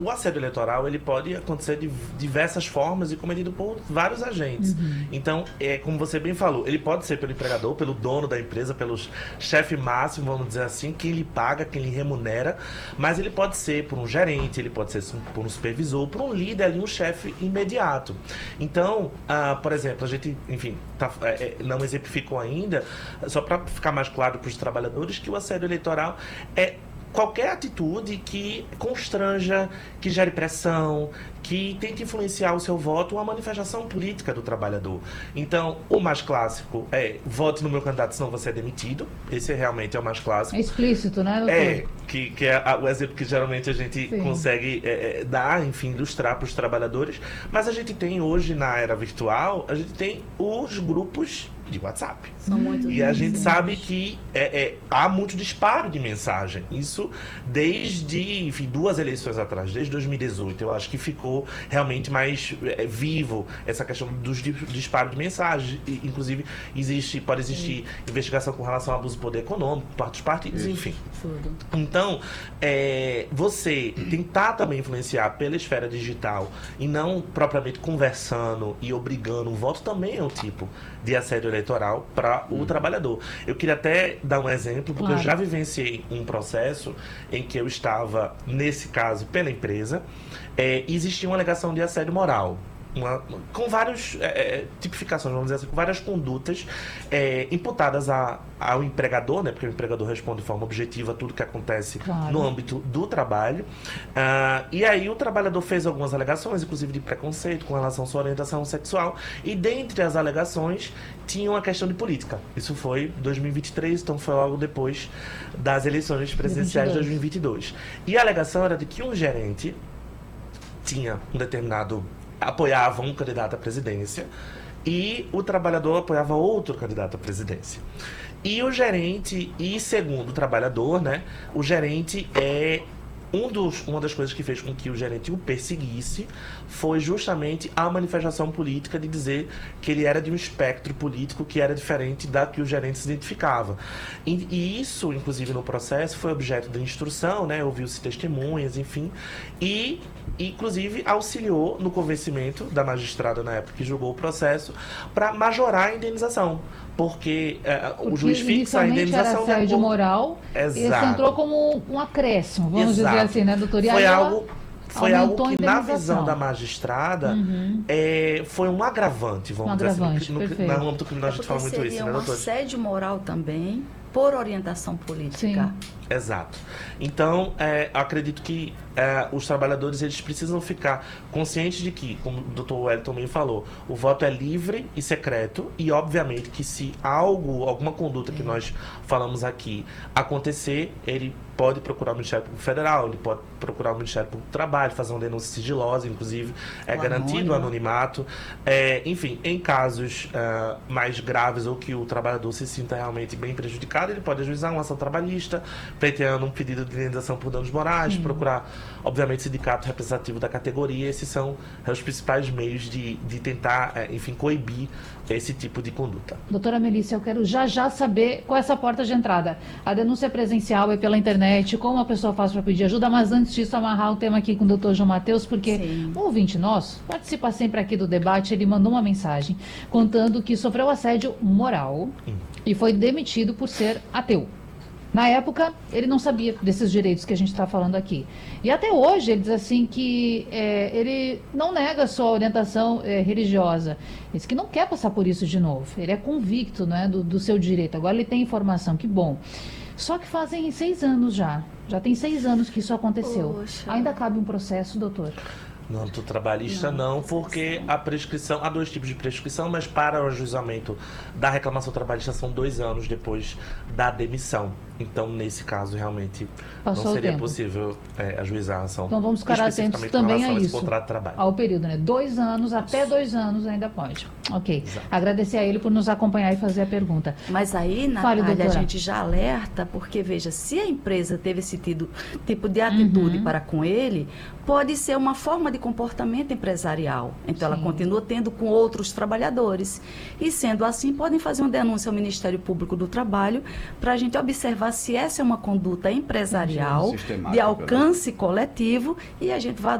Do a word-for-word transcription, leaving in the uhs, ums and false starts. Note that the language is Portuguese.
O assédio eleitoral, ele pode acontecer de diversas formas e cometido por vários agentes. Uhum. Então, é, como você bem falou, ele pode ser pelo empregador, pelo dono da empresa, pelo chefe máximo, vamos dizer assim, quem lhe paga, quem lhe remunera, mas ele pode ser por um gerente, ele pode ser por um supervisor, por um líder ali, um chefe imediato. Então, ah, por exemplo, a gente, enfim, tá, é, não exemplificou ainda, só para ficar mais claro para os trabalhadores, que o assédio eleitoral é qualquer atitude que constranja, que gere pressão, que tente influenciar o seu voto, uma manifestação política do trabalhador. Então, o mais clássico é vote no meu candidato, senão você é demitido. Esse realmente é o mais clássico. É explícito, né, doutor? É, que, que é o exemplo que geralmente a gente Sim. consegue é, dar, enfim, ilustrar para os trabalhadores. Mas a gente tem hoje, na era virtual, a gente tem os grupos de WhatsApp. São muito e a gente sabe que é, é, há muito disparo de mensagem. Isso desde, enfim, duas eleições atrás, desde dois mil e dezoito, eu acho que ficou realmente mais é, vivo essa questão dos disparos de mensagem. E, inclusive, existe, pode existir Sim. investigação com relação ao abuso do poder econômico, por parte dos partidos, enfim. Tudo. Então, é, você tentar também influenciar pela esfera digital e não propriamente conversando e obrigando o voto também é um tipo de assédio eleitoral para o trabalhador. Eu queria até dar um exemplo, porque claro. eu já vivenciei um processo em que eu estava, nesse caso, pela empresa, é, e existia uma alegação de assédio moral. Uma, com várias é, tipificações, vamos dizer assim, com várias condutas é, imputadas a, ao empregador, né, porque o empregador responde de forma objetiva a tudo que acontece claro. no âmbito do trabalho. Uh, e aí o trabalhador fez algumas alegações, inclusive de preconceito com relação à sua orientação sexual, e dentre as alegações tinha uma questão de política. Isso foi em dois mil e vinte e três, então foi logo depois das eleições presidenciais de dois mil e vinte e dois. E a alegação era de que um gerente tinha um determinado apoiava um candidato à presidência e o trabalhador apoiava outro candidato à presidência. E o gerente, e segundo o trabalhador, né, o gerente é um dos, uma das coisas que fez com que o gerente o perseguisse foi justamente a manifestação política de dizer que ele era de um espectro político que era diferente da que o gerente se identificava. E, e isso, inclusive, no processo foi objeto de instrução, né? Ouviu-se testemunhas, enfim, e inclusive auxiliou no convencimento da magistrada na época que julgou o processo para majorar a indenização. Porque, é, o juiz fixa a indenização... Era assédio moral, Exato. Esse entrou como um acréscimo, vamos Exato. dizer assim, né, doutor? E foi aí algo, foi algo que, na visão da indenização. magistrada, Uhum. é, foi um agravante, vamos Um dizer agravante, assim. No, no, perfeito. no âmbito criminal a gente fala muito isso, né, doutor? Seria um assédio moral também, por orientação política. Sim. Exato. Então, é, acredito que é, os trabalhadores eles precisam ficar conscientes de que, como o doutor Wellington também falou, o voto é livre e secreto e, obviamente, que se algo, alguma conduta que nós falamos aqui acontecer, ele pode procurar o Ministério Público Federal, ele pode procurar o Ministério Público do Trabalho, fazer uma denúncia sigilosa, inclusive, é o garantido o anonimato. É, enfim, em casos uh, mais graves ou que o trabalhador se sinta realmente bem prejudicado, ele pode ajuizar uma ação trabalhista, pleiteando um pedido de indenização por danos morais, Sim. procurar, obviamente, sindicato representativo da categoria. Esses são os principais meios de, de tentar, enfim, coibir esse tipo de conduta. Doutora Melícia, eu quero já já saber qual é essa porta de entrada. A denúncia presencial é pela internet, como a pessoa faz para pedir ajuda, mas antes disso, amarrar o tema aqui com o doutor João Mateus, porque Sim. um ouvinte nosso participa sempre aqui do debate, ele mandou uma mensagem contando que sofreu assédio moral hum. e foi demitido por ser ateu. Na época, ele não sabia desses direitos que a gente está falando aqui. E até hoje, ele diz assim que é, ele não nega a sua orientação é, religiosa. Ele diz que não quer passar por isso de novo. Ele é convicto, né, do, do seu direito. Agora ele tem informação, que bom. Só que fazem seis anos já. Já tem seis anos que isso aconteceu. Poxa. Ainda cabe um processo, doutor? No âmbito trabalhista não, não, porque a prescrição, há dois tipos de prescrição, mas para o ajuizamento da reclamação trabalhista são dois anos depois da demissão. Então, nesse caso, realmente Passou não seria tempo. possível é, ajuizar a ação. Então vamos ficar atentos também a isso, contrato de trabalho. ao período, né? Dois anos, até dois anos ainda pode. Ok. Exato. Agradecer a ele por nos acompanhar e fazer a pergunta. Mas aí, Natália, Fale, a gente já alerta, porque, veja, se a empresa teve esse tido, tipo de atitude uhum. para com ele, pode ser uma forma de comportamento empresarial. Então, Sim. ela continua tendo com outros trabalhadores. E, sendo assim, podem fazer uma denúncia ao Ministério Público do Trabalho para a gente observar observar se essa é uma conduta empresarial, de alcance coletivo, e a gente vai